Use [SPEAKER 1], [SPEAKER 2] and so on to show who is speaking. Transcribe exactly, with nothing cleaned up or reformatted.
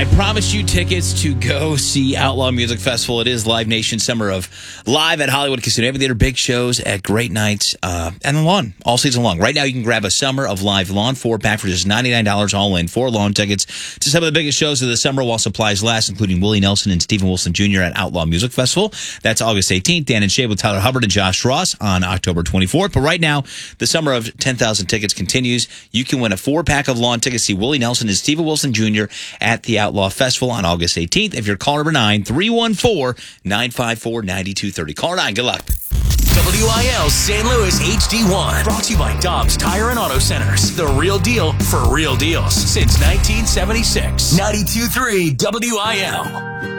[SPEAKER 1] I promised you tickets to go see Outlaw Music Festival. It is Live Nation Summer of Live at Hollywood Casino Amphitheater. Big shows at great nights uh, and the lawn all season long. Right now, you can grab a Summer of Live lawn four pack for just ninety-nine dollars all in. Four lawn tickets to some of the biggest shows of the summer while supplies last, including Willie Nelson and Stephen Wilson Junior at Outlaw Music Festival. That's August eighteenth. Dan and Shay with Tyler Hubbard and Josh Ross on October twenty-fourth. But right now, the Summer of ten thousand tickets continues. You can win a four pack of lawn tickets to see Willie Nelson and Stephen Wilson Junior at the Outlaw Festival on August eighteenth. If you're call number nine, three one four, nine five four, nine two three zero. Call nine. Good luck.
[SPEAKER 2] W I L Saint Louis H D one. Brought to you by Dobbs Tire and Auto Centers. The real deal for real deals since nineteen seventy-six. ninety-two point three W I L.